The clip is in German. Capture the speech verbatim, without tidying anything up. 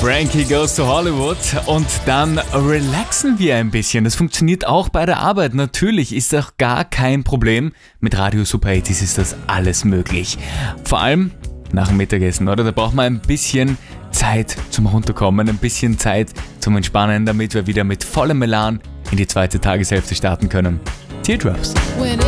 Frankie Goes to Hollywood und dann relaxen wir ein bisschen. Das funktioniert auch bei der Arbeit. Natürlich ist auch gar kein Problem. Mit Radio Super achtzig ist das alles möglich. Vor allem nach dem Mittagessen, oder? Da braucht man ein bisschen Zeit zum Runterkommen, ein bisschen Zeit zum Entspannen, damit wir wieder mit vollem Elan in die zweite Tageshälfte starten können. Teardrops.